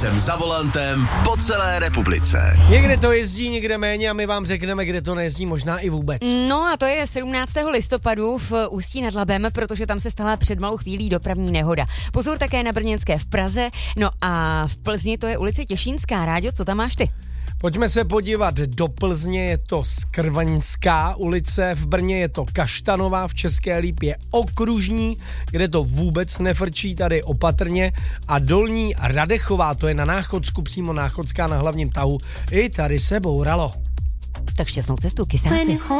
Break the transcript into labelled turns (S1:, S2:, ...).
S1: jsem za volantem po celé republice.
S2: Někde to jezdí, někde méně a my vám řekneme, kde to nejezdí, možná i vůbec.
S3: No a to je 17. listopadu v Ústí nad Labem, protože tam se stala před malou chvílí dopravní nehoda. Pozor také na Brněnské v Praze, no a v Plzni to je ulice Těšínská. Ráďo, co tam máš ty?
S2: Pojďme se podívat do Plzně, je to Skrvaňská ulice, v Brně je to Kaštanová, v České Lípě Okružní, kde to vůbec nefrčí, tady opatrně, a Dolní Radechová, to je na Náchodsku, přímo Náchodská na hlavním tahu, i tady se bouralo.
S3: Tak šťastnou cestu, kysáci.